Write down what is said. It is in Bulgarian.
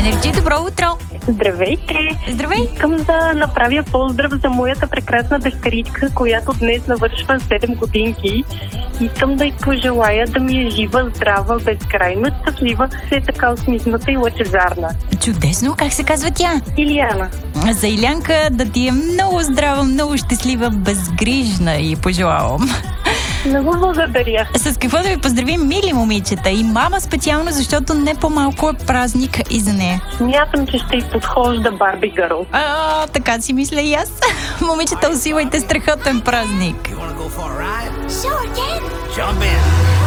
Енерджи, добро утро! Здравейте! Здравей! Искам да направя поздрав за моята прекрасна дъщеричка, която днес навършва 7 годинки. Искам да й пожелая да ми е жива, здрава, безкрайно щастлива, все така усмихната и лъчезарна. Чудесно! Как се казва тя? Илияна. За Илянка да ти е много здрава, много щастлива, безгрижна и пожелавам. Много благодаря. С какво да ви поздравим, мили момичета, и мама специално, защото не по-малко е празник и за нея. Смятам, че ще й подхожда Барби Гърл. Така си мисля и аз. Момичета, усилайте страхотен празник. You wanna go for a ride? Sure, Ken. Jump in.